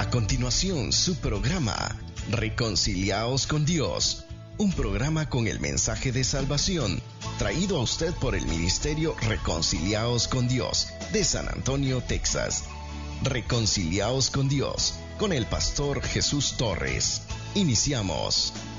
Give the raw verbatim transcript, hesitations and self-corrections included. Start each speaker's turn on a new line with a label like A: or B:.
A: A continuación, su programa, Reconciliaos con Dios, un programa con el mensaje de salvación, traído a usted por el Ministerio Reconciliaos con Dios, de San Antonio, Texas. Reconciliaos con Dios, con el pastor Jesús Torres. Iniciamos.